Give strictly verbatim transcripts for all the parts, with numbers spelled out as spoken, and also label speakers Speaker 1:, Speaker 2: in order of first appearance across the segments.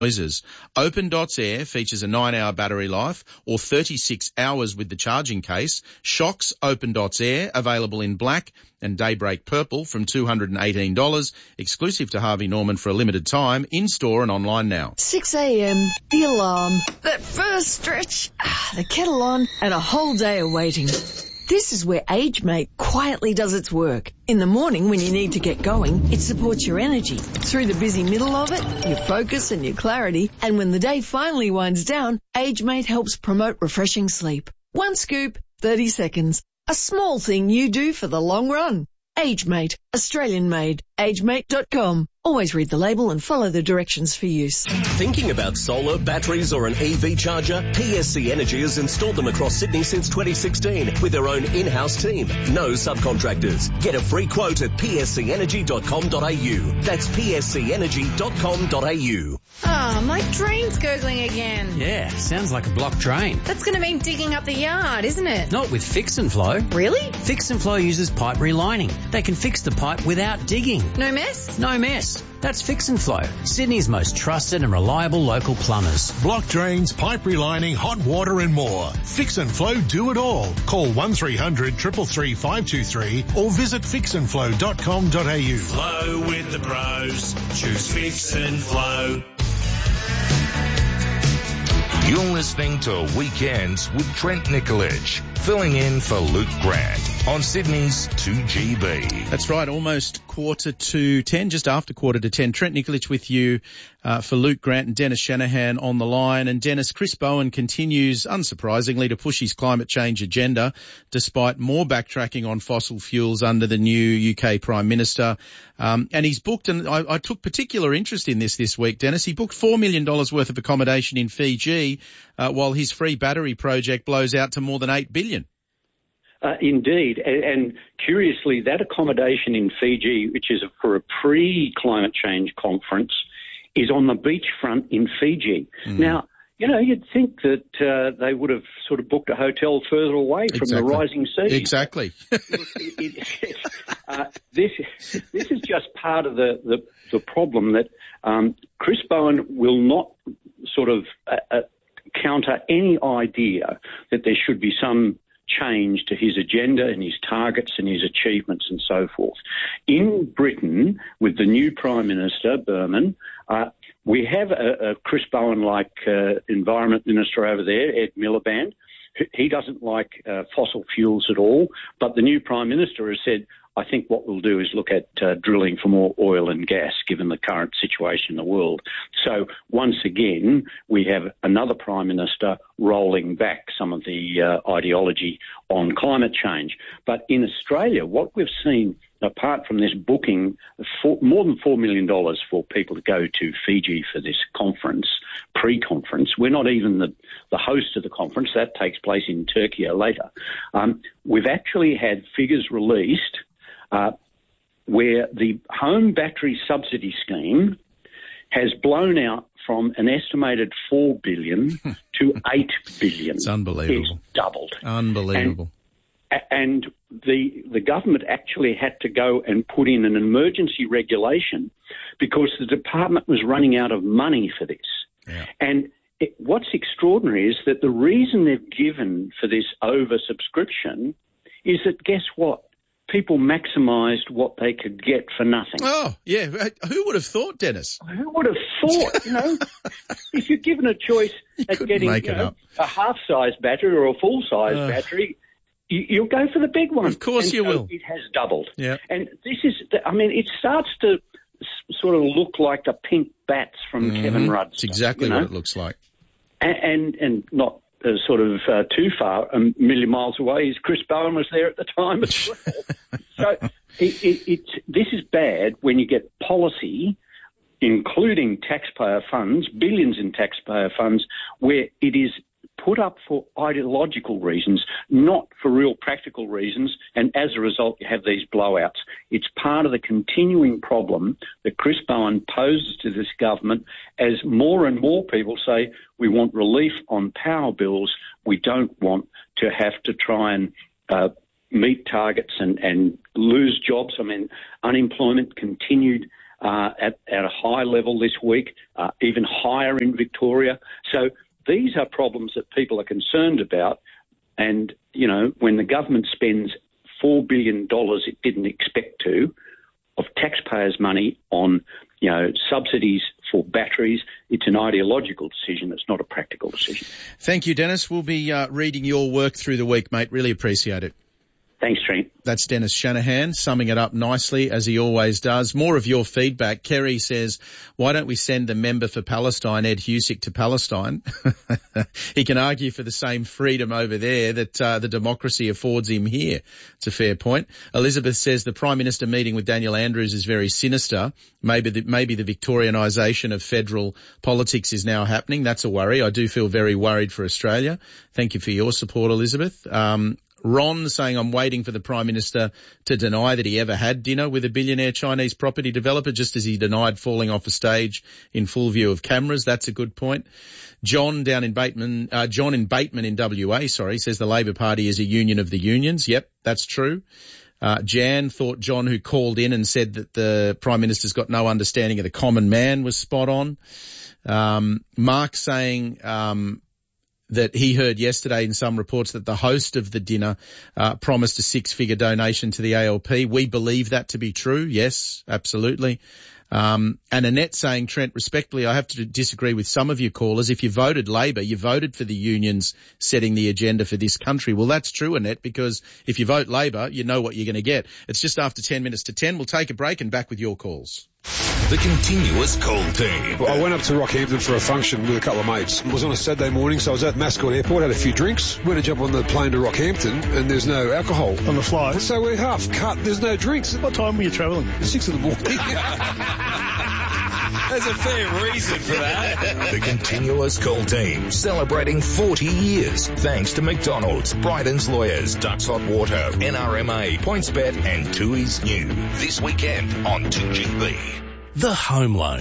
Speaker 1: noises. Open.Air features a nine-hour battery life or thirty-six hours with the charging case. Shocks Open.Air, available in black and Daybreak Purple from two hundred eighteen dollars, exclusive to Harvey Norman for a limited time, in-store and online now.
Speaker 2: six a.m, the alarm, that first stretch, the kettle on, and a whole day of waiting. This is where AgeMate quietly does its work. In the morning when you need to get going, it supports your energy. Through the busy middle of it, your focus and your clarity. And when the day finally winds down, AgeMate helps promote refreshing sleep. One scoop, thirty seconds. A small thing you do for the long run. AgeMate, Australian made. agemate dot com. Always read the label and follow the directions for use.
Speaker 3: Thinking about solar, batteries or an E V charger? P S C Energy has installed them across Sydney since twenty sixteen with their own in-house team. No subcontractors. Get a free quote at p s c energy dot com dot a u. That's p s c energy dot com dot a u.
Speaker 4: Ah, oh, my drain's gurgling again.
Speaker 5: Yeah, sounds like a blocked drain.
Speaker 4: That's going to mean digging up the yard, isn't it?
Speaker 5: Not with Fix and Flow.
Speaker 4: Really?
Speaker 5: Fix and Flow uses pipe relining. They can fix the pipe without digging.
Speaker 4: No mess?
Speaker 5: No mess. That's Fix and Flow, Sydney's most trusted and reliable local plumbers.
Speaker 6: Block drains, pipe relining, hot water and more. Fix and Flow do it all. Call one three hundred, three three three, five two three or visit fix and flow dot com dot a u.
Speaker 7: Flow with the pros. Choose Fix and Flow.
Speaker 8: You're listening to Weekends with Trent Nicolich, filling in for Luke Grant on Sydney's two G B.
Speaker 1: That's right, almost quarter to ten, just after quarter to ten. Trent Nicolich with you uh, for Luke Grant and Dennis Shanahan on the line. And Dennis, Chris Bowen continues, unsurprisingly, to push his climate change agenda, despite more backtracking on fossil fuels under the new U K Prime Minister. Um, and he's booked, and I, I took particular interest in this this week, Dennis. He booked four million dollars worth of accommodation in Fiji, uh, while his free battery project blows out to more than eight billion dollars.
Speaker 9: Uh, indeed, and, and curiously, that accommodation in Fiji, which is for a pre-climate change conference, is on the beachfront in Fiji. Mm. Now, you know, you'd think that uh, they would have sort of booked a hotel further away from
Speaker 1: exactly.
Speaker 9: the rising sea.
Speaker 1: Exactly.
Speaker 9: Look, it, it, it, uh, this this is just part of the the, the problem that um, Chris Bowen will not sort of uh, uh, counter any idea that there should be some change to his agenda and his targets and his achievements and so forth. In Britain, with the new Prime Minister, Berman, uh, we have a, a Chris Bowen-like uh, Environment Minister over there, Ed Miliband. He doesn't like uh, fossil fuels at all, but the new Prime Minister has said, I think what we'll do is look at uh, drilling for more oil and gas, given the current situation in the world. So once again, we have another Prime Minister rolling back some of the uh, ideology on climate change. But in Australia, what we've seen, apart from this booking, for more than four million dollars for people to go to Fiji for this conference, pre-conference. We're not even the, the host of the conference. That takes place in Turkey later. Um, we've actually had figures released Uh, where the home battery subsidy scheme has blown out from an estimated four billion dollars to eight billion dollars.
Speaker 1: It's unbelievable.
Speaker 9: It's doubled.
Speaker 1: Unbelievable.
Speaker 9: And, and the the government actually had to go and put in an emergency regulation because the department was running out of money for this.
Speaker 1: Yeah.
Speaker 9: And it, what's extraordinary is that the reason they've given for this oversubscription is that, guess what? People maximised what they could get for nothing.
Speaker 1: Oh, yeah. Who would have thought, Dennis?
Speaker 9: Who would have thought, you know? If you're given a choice
Speaker 1: you
Speaker 9: at getting
Speaker 1: make
Speaker 9: you
Speaker 1: it
Speaker 9: know,
Speaker 1: up.
Speaker 9: a half-size battery or a full-size
Speaker 1: uh,
Speaker 9: battery, you, you'll go for the big one.
Speaker 1: Of course
Speaker 9: and
Speaker 1: you
Speaker 9: so
Speaker 1: will.
Speaker 9: It has doubled.
Speaker 1: Yeah.
Speaker 9: And this is, the, I mean, it starts to s- sort of look like the pink bats from
Speaker 1: mm-hmm.
Speaker 9: Kevin Rudd.
Speaker 1: It's exactly
Speaker 9: you know?
Speaker 1: what it looks like.
Speaker 9: And, and, and not uh, sort of uh, too far, a million miles away, is Chris Bowen was there at the time as well. So it, it, it's, this is bad when you get policy, including taxpayer funds, billions in taxpayer funds, where it is put up for ideological reasons, not for real practical reasons, and as a result you have these blowouts. It's part of the continuing problem that Chris Bowen poses to this government as more and more people say we want relief on power bills, we don't want to have to try and uh, meet targets and, and lose jobs. I mean, unemployment continued uh, at, at a high level this week, uh, even higher in Victoria. So these are problems that people are concerned about. And, you know, when the government spends four billion dollars it didn't expect to of taxpayers' money on, you know, subsidies for batteries, it's an ideological decision. It's not a practical decision.
Speaker 1: Thank you, Dennis. We'll be uh, reading your work through the week, mate. Really appreciate it.
Speaker 9: Thanks, Trent.
Speaker 1: That's Dennis Shanahan, summing it up nicely, as he always does. More of your feedback. Kerry says, why don't we send the member for Palestine, Ed Husick, to Palestine? He can argue for the same freedom over there that uh, the democracy affords him here. It's a fair point. Elizabeth says the Prime Minister meeting with Daniel Andrews is very sinister. Maybe the, maybe the Victorianisation of federal politics is now happening. That's a worry. I do feel very worried for Australia. Thank you for your support, Elizabeth. Um, Ron saying, I'm waiting for the Prime Minister to deny that he ever had dinner with a billionaire Chinese property developer, just as he denied falling off a stage in full view of cameras. That's a good point. John down in Bateman, uh, John in Bateman in W A, sorry, says the Labor Party is a union of the unions. Yep, that's true. Uh, Jan thought John, who called in and said that the Prime Minister's got no understanding of the common man, was spot on. Um, Mark saying, um, that he heard yesterday in some reports that the host of the dinner uh, promised a six-figure donation to the A L P. We believe that to be true. Yes, absolutely. Um, and Annette saying, Trent, respectfully, I have to disagree with some of your callers. If you voted Labor, you voted for the unions setting the agenda for this country. Well, that's true, Annette, because if you vote Labor, you know what you're going to get. It's just after ten minutes to ten. We'll take a break and back with your calls.
Speaker 8: The continuous call team.
Speaker 10: Well, I went up to Rockhampton for a function with a couple of mates. It was on a Saturday morning, so I was at Mascot Airport, had a few drinks, went to jump on the plane to Rockhampton, and there's no alcohol
Speaker 11: on the flight.
Speaker 10: So we're half cut, there's no drinks.
Speaker 11: What time were you travelling?
Speaker 10: Six in the morning.
Speaker 7: There's a fair reason for that.
Speaker 8: The continuous call team, celebrating forty years. Thanks to McDonald's, Bryden's Lawyers, Ducks Hot Water, N R M A, PointsBet and Tui's New. This weekend on two G B.
Speaker 12: The home loan,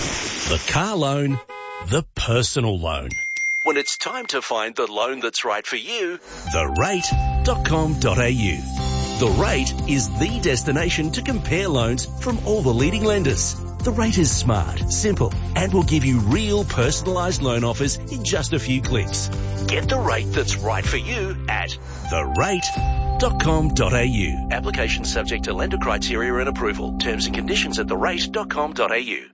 Speaker 12: the car loan, the personal loan. When it's time to find the loan that's right for you, the rate dot com dot a u. The Rate is the destination to compare loans from all the leading lenders. The Rate is smart, simple, and will give you real personalised loan offers in just a few clicks. Get the rate that's right for you at the rate dot com dot a u. Application subject to lender criteria and approval. Terms and conditions at the rate dot com dot a u.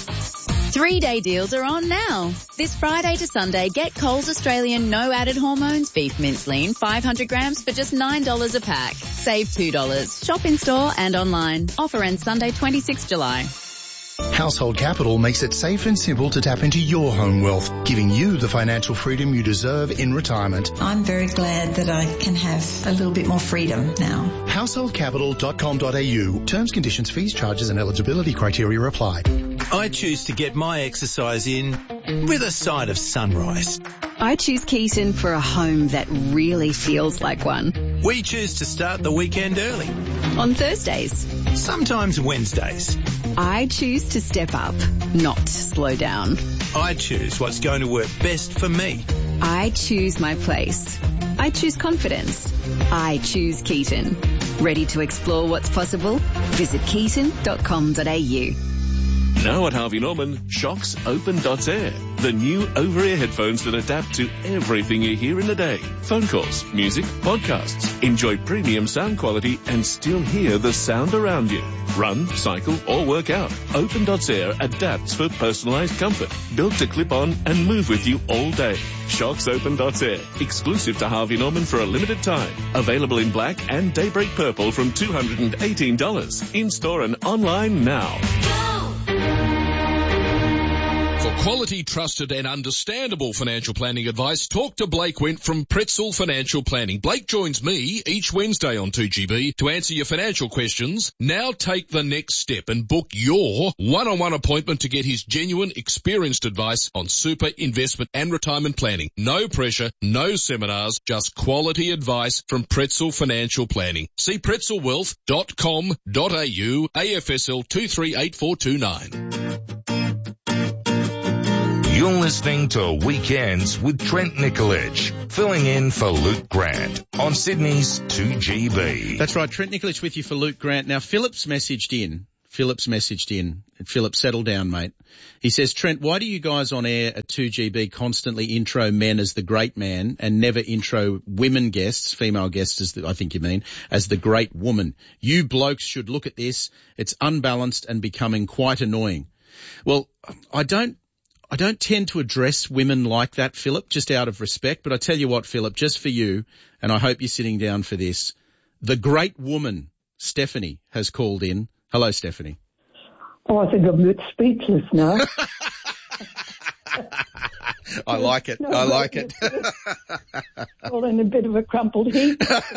Speaker 13: Three-day deals are on now. This Friday to Sunday, get Coles Australian no added hormones beef mince lean five hundred grams for just nine dollars a pack. Save two dollars. Shop in store and online. Offer ends Sunday, twenty-sixth of July.
Speaker 14: Household Capital makes it safe and simple to tap into your home wealth, giving you the financial freedom you deserve in retirement.
Speaker 15: I'm very glad that I can have a little bit more freedom now.
Speaker 14: household capital dot com dot a u. Terms, conditions, fees, charges and eligibility criteria apply.
Speaker 16: I choose to get my exercise in with a side of sunrise.
Speaker 17: I choose Keaton for a home that really feels like one.
Speaker 16: We choose to start the weekend early.
Speaker 17: On Thursdays.
Speaker 16: Sometimes Wednesdays.
Speaker 17: I choose to step up, not slow down.
Speaker 16: I choose what's going to work best for me.
Speaker 17: I choose my place. I choose confidence. I choose Keaton. Ready to explore what's possible? Visit keaton dot com dot a u.
Speaker 18: Now at Harvey Norman, Shocks Open Dots Air. The new over-ear headphones that adapt to everything you hear in the day. Phone calls, music, podcasts. Enjoy premium sound quality and still hear the sound around you. Run, cycle or work out. Open Dots Air adapts for personalized comfort. Built to clip on and move with you all day. Shocks Open Dots Air. Exclusive to Harvey Norman for a limited time. Available in black and daybreak purple from two hundred eighteen dollars. In-store and online now.
Speaker 19: For quality, trusted and understandable financial planning advice, talk to Blake Wint from Pretzel Financial Planning. Blake joins me each Wednesday on two G B to answer your financial questions. Now take the next step and book your one-on-one appointment to get his genuine, experienced advice on super, investment and retirement planning. No pressure, no seminars, just quality advice from Pretzel Financial Planning. See pretzel wealth dot com dot a u, A F S L two three eight four two nine.
Speaker 8: You're listening to Weekends with Trent Nicolich, filling in for Luke Grant on Sydney's two G B.
Speaker 1: That's right, Trent Nicolich with you for Luke Grant. Now, Philip's messaged in. Philip's messaged in. Philip, settle down, mate. He says, Trent, why do you guys on air at two G B constantly intro men as the great man and never intro women guests, female guests, as the, I think you mean, as the great woman? You blokes should look at this. It's unbalanced and becoming quite annoying. Well, I don't, I don't tend to address women like that, Philip, just out of respect. But I tell you what, Philip, just for you, and I hope you're sitting down for this, the great woman, Stephanie, has called in. Hello, Stephanie.
Speaker 11: Oh, I think I'm a bit speechless now.
Speaker 1: I like it. No, I like it.
Speaker 11: All in a bit of a crumpled heap.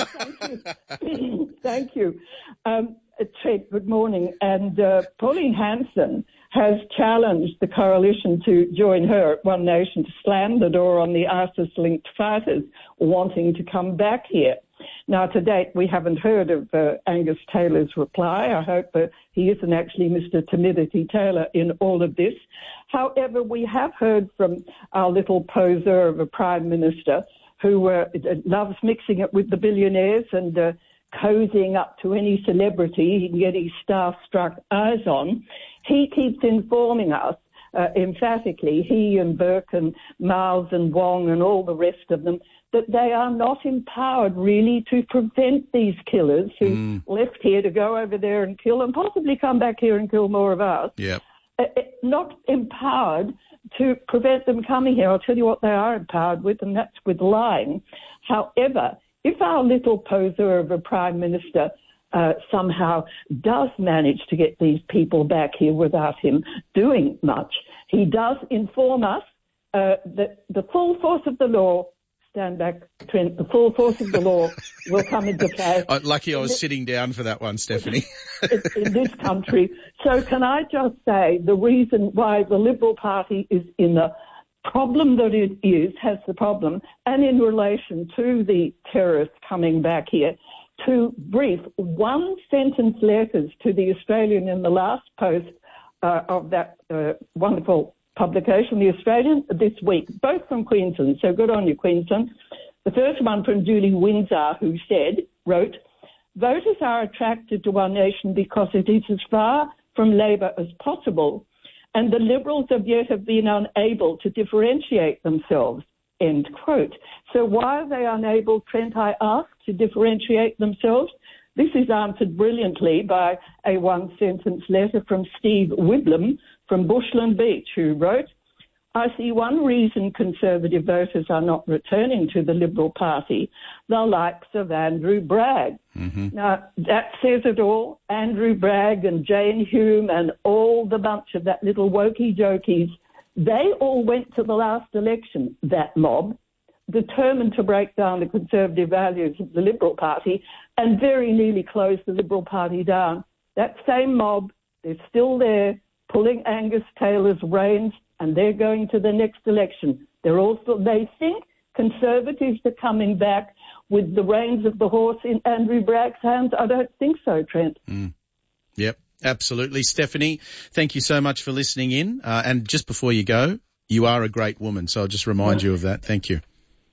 Speaker 11: Thank you. Thank you. Um, Trent, good morning. And uh, Pauline Hanson has challenged the coalition to join her at One Nation to slam the door on the ISIS-linked fighters wanting to come back here. Now, to date, we haven't heard of uh, Angus Taylor's reply. I hope that he isn't actually Mister Timidity Taylor in all of this. However, we have heard from our little poser of a Prime Minister who uh, loves mixing it with the billionaires and uh, cozying up to any celebrity he can get his star-struck eyes on. He keeps informing us uh, emphatically, he and Burke and Miles and Wong and all the rest of them, that they are not empowered really to prevent these killers who mm. left here to go over there and kill and possibly come back here and kill more of us.
Speaker 1: Yep.
Speaker 11: Uh, not empowered to prevent them coming here. I'll tell you what they are empowered with, and that's with lying. However, if our little poser of a Prime Minister uh, somehow does manage to get these people back here without him doing much, he does inform us uh, that the full force of the law, stand back, Trent, the full force of the law will come into play.
Speaker 1: Oh, lucky I was sitting down for that one, Stephanie.
Speaker 11: in this country. So can I just say the reason why the Liberal Party is in the problem that it is, has the problem, and in relation to the terrorists coming back here, to brief one-sentence letters to the Australian in the last post uh, of that uh, wonderful publication, The Australian, this week, both from Queensland, so good on you, Queensland. The first one from Julie Windsor, who said, wrote, voters are attracted to One Nation because it is as far from Labor as possible, and the Liberals of yet have been unable to differentiate themselves, end quote. So why are they unable, Trent, I ask, to differentiate themselves? This is answered brilliantly by a one-sentence letter from Steve Whiblam from Bushland Beach, who wrote, I see one reason Conservative voters are not returning to the Liberal Party, the likes of Andrew Bragg. Mm-hmm. Now, that says it all. Andrew Bragg and Jane Hume and all the bunch of that little wokey-jokies, they all went to the last election, that mob, determined to break down the Conservative values of the Liberal Party and very nearly close the Liberal Party down. That same mob, they're still there, pulling Angus Taylor's reins, and they're going to the next election. They're also, they think Conservatives are coming back with the reins of the horse in Andrew Bragg's hands. I don't think so, Trent.
Speaker 1: Mm. Yep, absolutely. Stephanie, thank you so much for listening in. Uh, and just before you go, you are a great woman, so I'll just remind you of that. Thank you.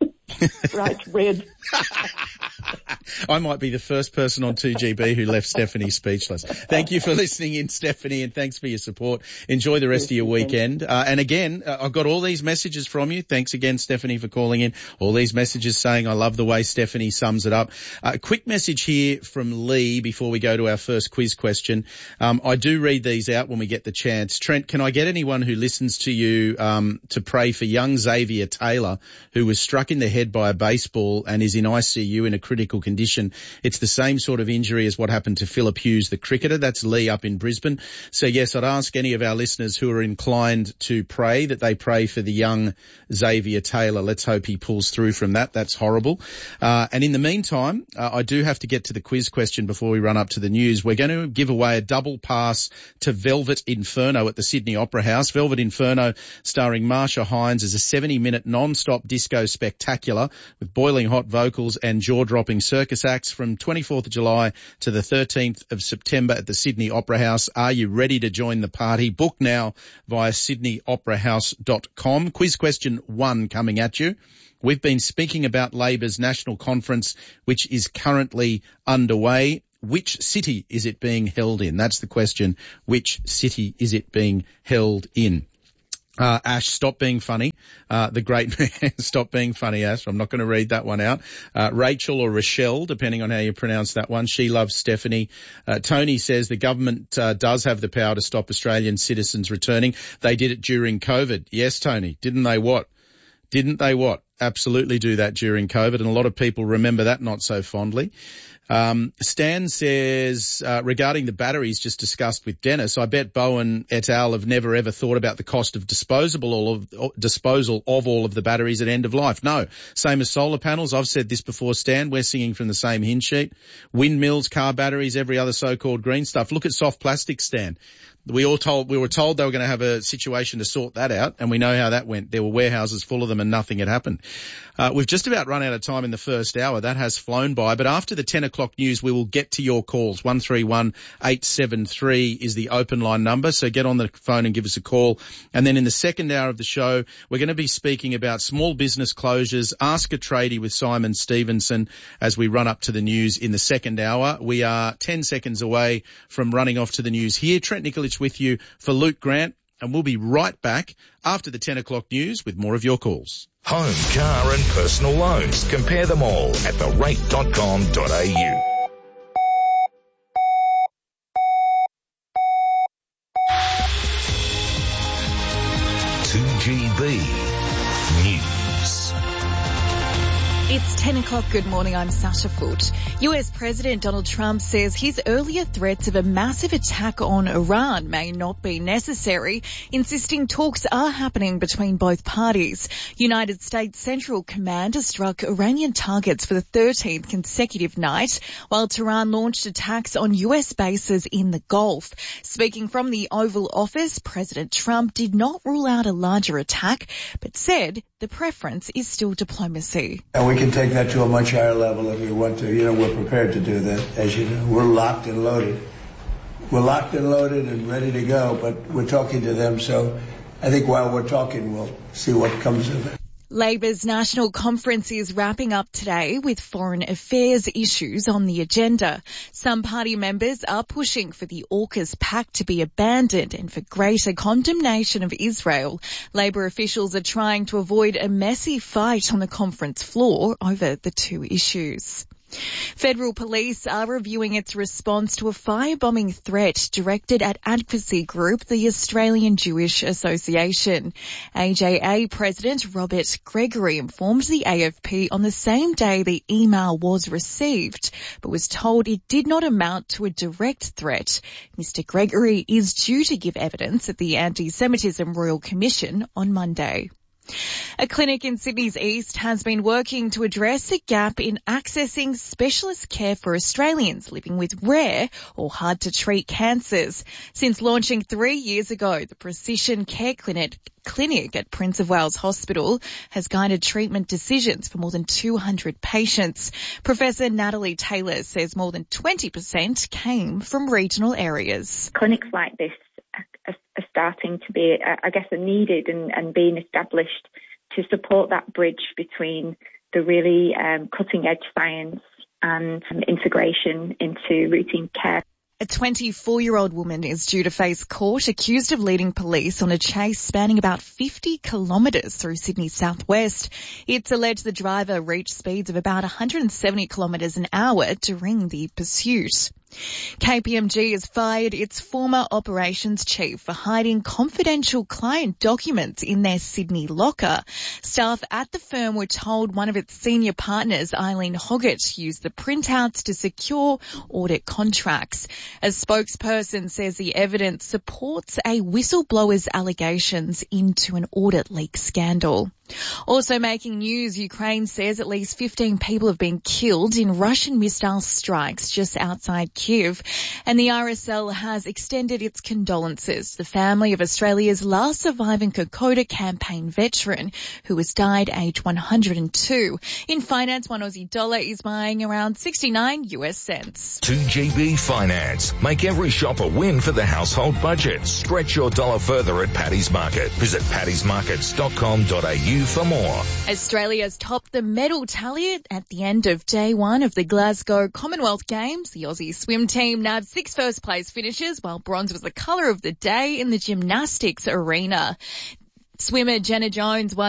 Speaker 11: Right, Red.
Speaker 1: I might be the first person on two G B who left Stephanie speechless. Thank you for listening in, Stephanie, and thanks for your support. Enjoy the rest of your weekend. Uh, and again, uh, I've got all these messages from you. Thanks again, Stephanie, for calling in. All these messages saying I love the way Stephanie sums it up. A uh, quick message here from Lee before we go to our first quiz question. Um, I do read these out when we get the chance. Trent, can I get anyone who listens to you um, to pray for young Xavier Taylor, who was struck in the head by a baseball and is in I C U in a critical condition? It's the same sort of injury as what happened to Philip Hughes, the cricketer. That's Lee up in Brisbane. So yes, I'd ask any of our listeners who are inclined to pray that they pray for the young Xavier Taylor. Let's hope he pulls through from that. That's horrible. Uh, and in the meantime, uh, I do have to get to the quiz question before we run up to the news. We're going to give away a double pass to Velvet Inferno at the Sydney Opera House. Velvet Inferno, starring Marsha Hines, is a seventy minute non-stop disco spectacular with boiling hot vocals and jaw-dropping circus acts from twenty-fourth of July to the thirteenth of September at the Sydney Opera House. Are you ready to join the party? Book now via sydney opera house dot com. Quiz question one coming at you. We've been speaking about Labor's national conference, which is currently underway. which city is it being held in? That's the question. Which city is it being held in? Uh, Ash, stop being funny. Uh, the great man, stop being funny, Ash. I'm not going to read that one out. Uh, Rachel or Rochelle, depending on how you pronounce that one. She loves Stephanie. Uh, Tony says the government uh, does have the power to stop Australian citizens returning. They did it during COVID. Yes, Tony. Didn't they what? Didn't they what? Absolutely do that during COVID. And a lot of people remember that not so fondly. Um, Stan says, uh, regarding the batteries just discussed with Dennis, I bet Bowen et al. Have never ever thought about the cost of disposable all of, uh, disposal of all of the batteries at end of life. No. Same as solar panels. I've said this before, Stan. We're singing from the same hymn sheet. Windmills, car batteries, every other so-called green stuff. Look at soft plastic, Stan. We all told, we were told they were going to have a situation to sort that out, and we know how that went. There were warehouses full of them and nothing had happened. Uh, we've just about run out of time in the first hour. That has flown by, but after the ten o'clock news, we will get to your calls. one three one eight seven three is the open line number, so get on the phone and give us a call. And then in the second hour of the show, we're going to be speaking about small business closures. Ask a tradie with Simon Stevenson as we run up to the news in the second hour. We are ten seconds away from running off to the news here. Trent Nikolic with you for Luke Grant, and we'll be right back after the ten o'clock news with more of your calls.
Speaker 8: Home, car and personal loans. Compare them all at the rate dot com dot a u. two G B News.
Speaker 20: It's ten o'clock. Good morning. I'm Sasha Foote. U S President Donald Trump says his earlier threats of a massive attack on Iran may not be necessary, insisting talks are happening between both parties. United States Central Command has struck Iranian targets for the thirteenth consecutive night, while Tehran launched attacks on U S bases in the Gulf. Speaking from the Oval Office, President Trump did not rule out a larger attack, but said the preference is still diplomacy.
Speaker 21: And we can take that to a much higher level if we want to. You know, we're prepared to do that. As you know, we're locked and loaded. We're locked and loaded and ready to go, but we're talking to them. So I think while we're talking, we'll see what comes of it.
Speaker 20: Labor's national conference is wrapping up today with foreign affairs issues on the agenda. Some party members are pushing for the AUKUS pact to be abandoned and for greater condemnation of Israel. Labor officials are trying to avoid a messy fight on the conference floor over the two issues. Federal police are reviewing its response to a firebombing threat directed at advocacy group the Australian Jewish Association. A J A President Robert Gregory informed the A F P on the same day the email was received, but was told it did not amount to a direct threat. Mister Gregory is due to give evidence at the Anti-Semitism Royal Commission on Monday. A clinic in Sydney's East has been working to address a gap in accessing specialist care for Australians living with rare or hard-to-treat cancers. Since launching three years ago, the Precision Care Clinic Clinic at Prince of Wales Hospital has guided treatment decisions for more than two hundred patients. Professor Natalie Taylor says more than twenty percent came from regional areas.
Speaker 22: Clinics like this are, are starting to be, I guess, are needed and, and being established to support that bridge between the really um, cutting-edge science and um, integration into routine care.
Speaker 20: A twenty-four-year-old woman is due to face court accused of leading police on a chase spanning about fifty kilometres through Sydney's southwest. It's alleged the driver reached speeds of about one hundred seventy kilometres an hour during the pursuit. K P M G has fired its former operations chief for hiding confidential client documents in their Sydney locker. Staff at the firm were told one of its senior partners, Eileen Hoggett, used the printouts to secure audit contracts. A spokesperson says the evidence supports a whistleblower's allegations into an audit leak scandal. Also making news, Ukraine says at least fifteen people have been killed in Russian missile strikes just outside Kyiv, and the R S L has extended its condolences to the family of Australia's last surviving Kokoda campaign veteran who has died aged one hundred two. In finance, one Aussie dollar is buying around sixty-nine U S cents.
Speaker 8: two G B Finance. Make every shop a win for the household budget. Stretch your dollar further at Paddy's Market. Visit paddy's markets dot com dot a u you for more.
Speaker 20: Australia's topped the medal tally at the end of day one of the Glasgow Commonwealth Games. The Aussie swim team nabbed six first place finishes, while bronze was the colour of the day in the gymnastics arena. Swimmer Jenna Jones won